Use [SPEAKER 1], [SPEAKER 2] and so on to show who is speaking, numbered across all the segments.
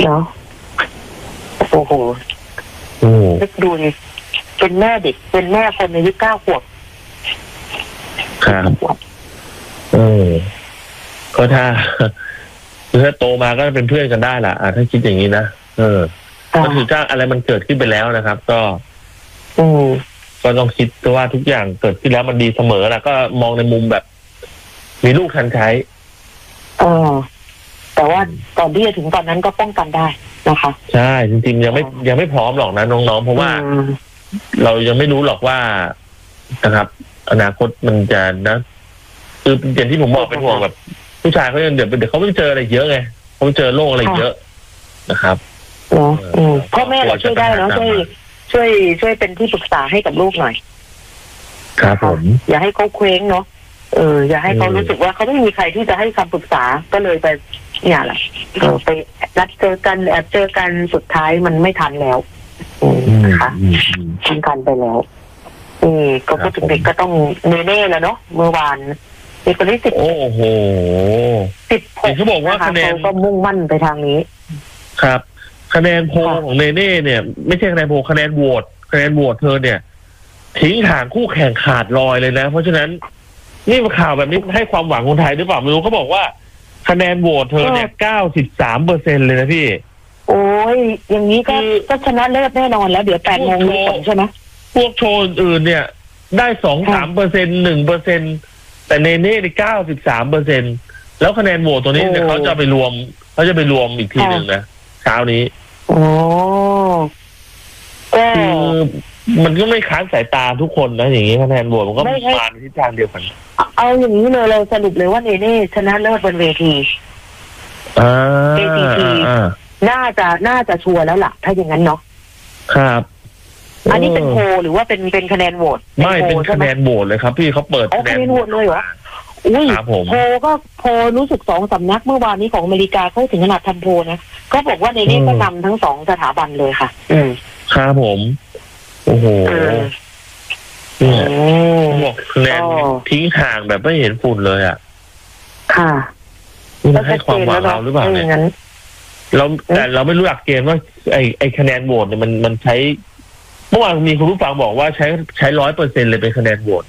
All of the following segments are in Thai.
[SPEAKER 1] นาะโอ้โหนึกดูนี่เป็นแม่เด็กเป็นแม่คนอายุ9 ขวบ
[SPEAKER 2] ครับก็ถ้าโตมาก็เป็นเพื่อนกันได้ล่ะถ้าคิดอย่างนี้นะก็คือถ้าอะไรมันเกิดขึ้นไปแล้วนะครับก็ต้องคิดว่าทุกอย่างเกิดขึ้นแล้วมันดีเสมอนะก็มองในมุมแบบมีลูกทันใช้
[SPEAKER 1] แต่ว่าตอนที่จะถึงตอนนั้นก็ป้องกันได้นะคะ
[SPEAKER 2] ใช่จริงๆยังไม่พร้อมหรอกนะน้องๆเพราะว่าเรายังไม่รู้หรอกว่านะครับอนาคตมันจะนะคืออย่างที่ผมบอกเป็นห่วงแบบผู้ชายเขาเดี๋ยวเขาไม่เจออะไรเยอะไงเขาเจอโรคอะไรเยอะนะครับ
[SPEAKER 1] พ่อแม่เราช่วยได้เนาะช่วยเป็นที่ปรึกษาให้กับลูกหน่อย
[SPEAKER 2] ครับผม
[SPEAKER 1] อย่าให้เขาเคว้งเนาะอย่าให้เขารู้สึกว่าเขาไม่มีใครที่จะให้คำปรึกษาก็เลยไปเนี่ยแหละไปนัดเจอกันแอบเจอกันสุดท้ายมันไม่ทันแล้วนะคะทันกันไปแล้วก็พูดถึงเด็กก็ต้องเน่แล้วเนาะเมื่อวานเด็กคนที่10
[SPEAKER 2] โอ้โห16เขาบอกว่าคะแนน
[SPEAKER 1] ก็มุ่งมั่นไปทางนี้
[SPEAKER 2] ครับคะแนนโพลของเน่เนี่ยไม่ใช่คะแนนโพลคะแนนโหวตเธอเนี่ยทิ้งห่างคู่แข่งขาดลอยเลยนะเพราะฉะนั้นนี่ข่าวแบบนี้ให้ความหวังคนไทยหรือเปล่าไม่รู้เขาบอกว่าคะแนนโหวตเธอเนี่ย93%เลยนะพี่
[SPEAKER 1] โอ้ยอย่างนี้ก็ชนะเลิศแน่นอนแล้วเดี๋ยว8 โมงมีผลใช่ไหม
[SPEAKER 2] พวกโชว์อื่นเนี่ยได้2-3% 1%แต่เน่ได้93%แล้วคะแนนโหวตตัวนี้เนี่ยเขาจะไปรวมอีกทีหนึ่งนะเช้านี้คือมันก็ไม่ค้านสายตาทุกคนนะอย่างนี้คะแนนโหวตมันก็มาในทิศทางเดียวกัน
[SPEAKER 1] เอาอย่างนี้เลยเราสรุปเลยว่าเน่ชนะเลิศบนเวทีACT น่าจะชัวร์แล้วล่ะถ้าอย่างนั้นเนาะ
[SPEAKER 2] ครับ
[SPEAKER 1] อันนี้เป็นโพลหรือว่าเป็นคะแนนโหวต
[SPEAKER 2] ไม่เป็นคะแนนโหวตเลยครับพี่เขาเปิด
[SPEAKER 1] คะแนนโหวตเลยเหรออุ้ยโพลรู้สึก2 สำนักเมื่อวานนี้ของอเมริกาเขาถึงขนาดทำโพลนะก็บอกว่าเน่ก็นำทั้ง2 สถาบันเลยค่ะ
[SPEAKER 2] ครับผมโอ้โหเนี่ยบอกคะแนนทิ้งห่างแบบไม่เห็นฝุ่นเลย
[SPEAKER 1] ค่ะ
[SPEAKER 2] มันให้ความหวังเราหรือเปล่าเนี่ยแต่เราไม่รู้หลักเกณฑ์ว่าไอ้คะแนนโหวตเนี่ยมันใช้เมื่อวานมีคุณผู้ฟังบอกว่าใช้100%เลยเป็นคะแนนโหวต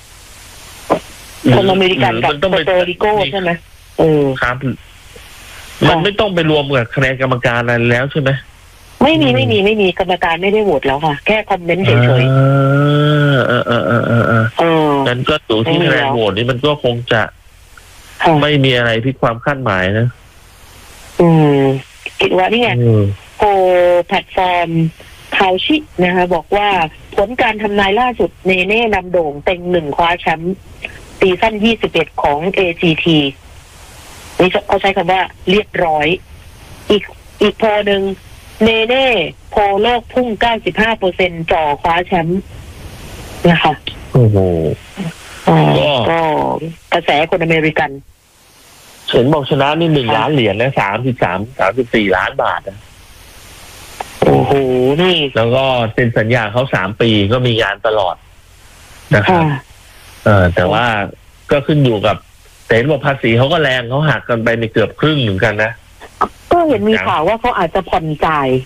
[SPEAKER 1] คนอเมริกันกับเปอร์ริโกใช่ไหม
[SPEAKER 2] ครับมันไม่ต้องไปรวมกับคะแนนกรรมการอะไรแล้วใช่ไหม
[SPEAKER 1] ไม่มีกรรมการไม่ได้โหวตแล้วค่ะแค่คอมเมนต์เฉย
[SPEAKER 2] ๆนั้นก็ดูที่คะแนนโหวตนี่มันก็คงจะไม่มีอะไรพลิกความคาดหมายนะ
[SPEAKER 1] คิดว่านี่ไงโพลแพลตฟอร์มคาวชินะคะบอกว่าผลการทำนายล่าสุดเน่นำโด่งเต็ง1คว้าแชมป์ซีซั่น21ของ ACT นี่เขาใช้คำว่าเรียบร้อยอีกโพลหนึ่งเน่โพลโลกพุ่ง 95% จ่อคว้าแชมป์นะคะ
[SPEAKER 2] โอ้โห
[SPEAKER 1] ก็กระแสคนอเมริกัน
[SPEAKER 2] เห็นบอกชนะนี่1 ล้านเหรียญนะ34 ล้านบาทนะ
[SPEAKER 1] โอ้โหนี่
[SPEAKER 2] แล้วก็เซ็นสัญญาเขา3 ปีก็มีงานตลอดนะครับแต่ว่าก็ขึ้นอยู่กับเห็นบอกภาษีเขาก็แรงเขาหักกันไปในเกือบครึ่งเหมือนกันนะ
[SPEAKER 1] ก็เห็นมีข่าวว่าเขาอาจจะผ่อนจ่าย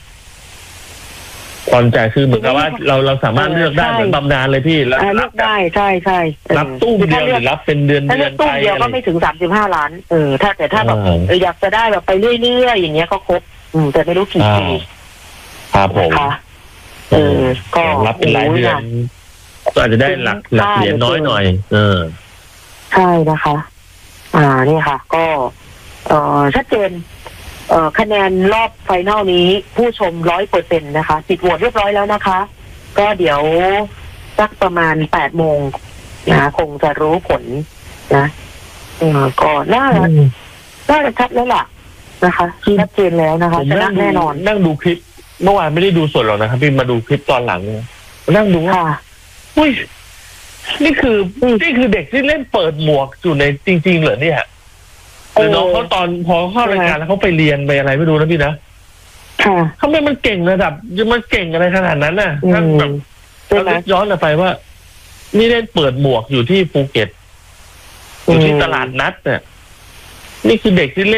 [SPEAKER 2] คือเหมือนกับว่าเราสามารถเลือกได้เหมือนบำนาญเลยพี่
[SPEAKER 1] แล้วเลือกได้ใช่
[SPEAKER 2] รับตู้เดียวหรือรับเป็นเดือน
[SPEAKER 1] ไปตู้เดียวก็ไม่ถึง35 ล้านถ้าแบบอยากจะได้แบบไปเรื่อยๆอย่างเงี้ยก็ครบแต่ไม่รู้กี่ปี
[SPEAKER 2] ครับผม
[SPEAKER 1] ก็
[SPEAKER 2] รับเป็นรายเดือนก็อาจจะได้หลักเหรียญน้อยหน่อย
[SPEAKER 1] ใช่นะคะนี่ค่ะก็ชัดเจนคะแนนรอบไฟนอลนี้ผู้ชม 100% นะคะติดโหวตเรียบร้อยแล้วนะคะก็เดี๋ยวสักประมาณ8 โมงนะคงจะรู้ผลนะก็น่าจะชัดแล้วล่ะนะคะชัดเจนแล้วนะคะชนะแน่นอน
[SPEAKER 2] นั่งดูคลิปเมื่อวานไม่ได้ดูสดหรอกนะครับพี่มาดูคลิปตอนหลังนั่งดูว่าอุ้ยนี่คือเด็กที่เล่นเปิดหมวกอยู่ในจริงๆเหรอเนี่ยหรือน้องเขาตอนพอเข้ารายการแล้วเขาไปเรียนไปอะไรไม่รู้นะพี่นะเขาไม่มันเก่งระดับมันเก่งอะไรขนาดนั้นน่ะถ้าแบบเราย้อนไปว่านี่เล่นเปิดหมวกอยู่ที่ภูเก็ตอยู่ที่ตลาดนัดเนี่ยนี่คือเด็กที่เล่น